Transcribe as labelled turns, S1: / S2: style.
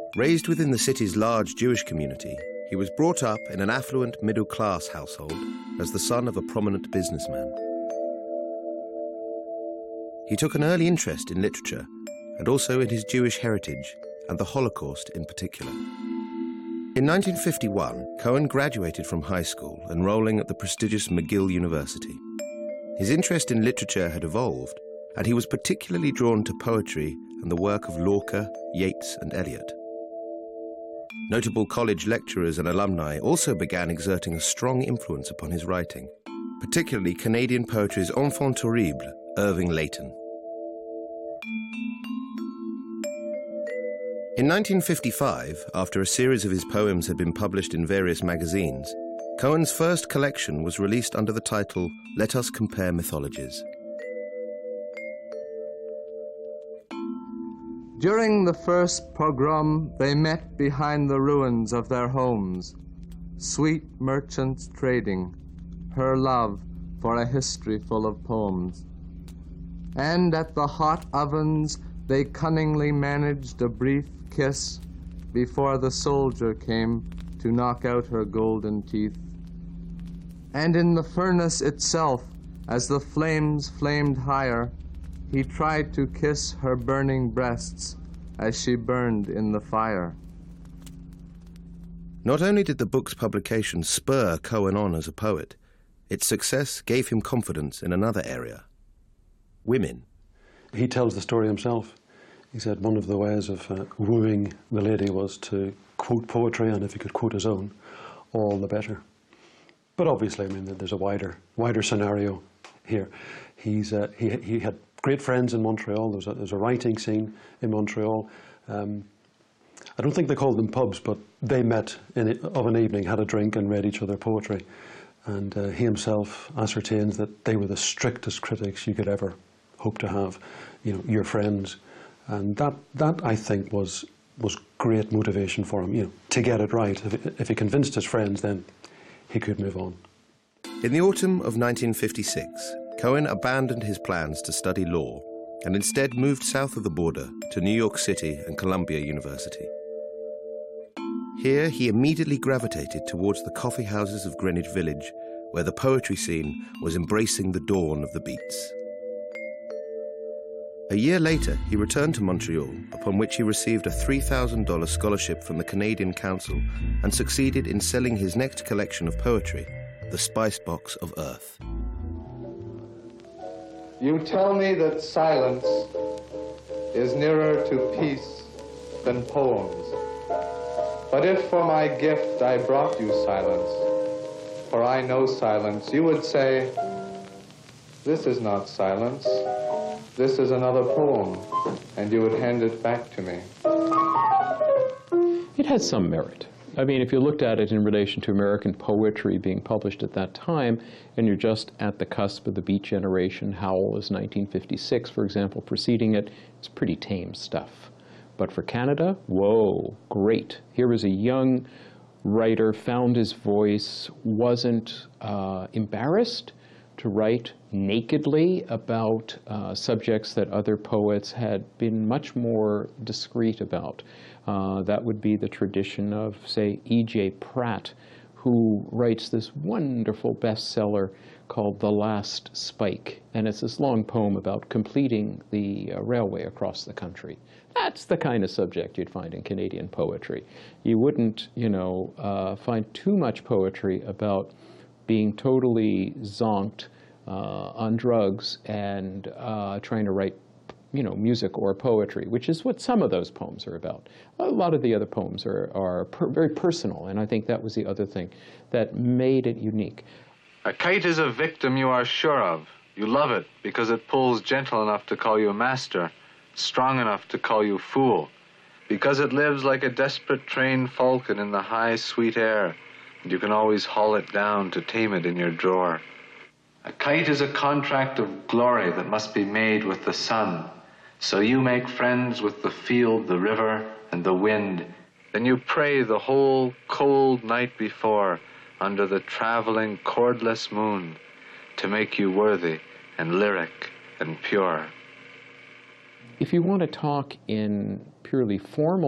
S1: Raised within the city's large Jewish community, he was brought up in an affluent middle-class household as the son of a prominent businessman. He took an early interest in literature and also in his Jewish heritage and the Holocaust in particular. In 1951, Cohen graduated from high school, enrolling at the prestigious McGill University. His interest in literature had evolved, and he was particularly drawn to poetry and the work of Lorca, Yeats, and Eliot. Notable college lecturers and alumni also began exerting a strong influence upon his writing, particularly Canadian poetry's enfant terrible, Irving Layton. In 1955, after a series of his poems had been published in various magazines, Cohen's first collection was released under the title Let Us Compare Mythologies.
S2: During the first pogrom, they met behind the ruins of their homes, sweet merchants trading, her love for a history full of poems. And at the hot ovens, they cunningly managed a brief kiss before the soldier came to knock out her golden teeth. And in the furnace itself, as the flames flamed higher, he tried to kiss her burning breasts as she burned in the fire.
S1: Not only did the book's publication spur Cohen on as a poet, its success gave him confidence in another area: women.
S3: He tells the story himself. He said one of the ways of wooing the lady was to quote poetry, and if he could quote his own, all the better. But obviously, I mean, there's a wider scenario here. He had great friends in Montreal. There's a writing scene in Montreal. I don't think they called them pubs, but they met of an evening, had a drink, and read each other poetry. And he himself ascertains that they were the strictest critics you could ever hope to have, you know, your friends. And that I think was great motivation for him, you know, to get it right. If he convinced his friends, then he could move on.
S1: In the autumn of 1956, Cohen abandoned his plans to study law and instead moved south of the border to New York City and Columbia University. Here, he immediately gravitated towards the coffee houses of Greenwich Village, where the poetry scene was embracing the dawn of the beats. A year later, he returned to Montreal, upon which he received a $3,000 scholarship from the Canadian Council and succeeded in selling his next collection of poetry, The Spice Box of Earth.
S2: You tell me that silence is nearer to peace than poems. But if for my gift I brought you silence, for I know silence, you would say, this is not silence. This is another poem, and you would hand it back to me.
S4: It has some merit. I mean, if you looked at it in relation to American poetry being published at that time, and you're just at the cusp of the Beat generation, Howl is 1956, for example, preceding it, it's pretty tame stuff. But for Canada, whoa, great. Here was a young writer, found his voice, wasn't embarrassed to write nakedly about subjects that other poets had been much more discreet about. That would be the tradition of, say, E.J. Pratt, who writes this wonderful bestseller called The Last Spike. And it's this long poem about completing the railway across the country. That's the kind of subject you'd find in Canadian poetry. You wouldn't, you know, find too much poetry about being totally zonked on drugs and trying to write, you know, music or poetry, which is what some of those poems are about. A lot of the other poems are very personal, and I think that was the other thing that made it unique.
S5: A kite is a victim you are sure of. You love it because it pulls gentle enough to call you master, strong enough to call you fool, because it lives like a desperate trained falcon in the high, sweet air, and you can always haul it down to tame it in your drawer. A kite is a contract of glory that must be made with the sun. So you make friends with the field, the river, and the wind. Then you pray the whole cold night before under the traveling cordless moon to make you worthy and lyric and pure.
S4: If you want to talk in purely formal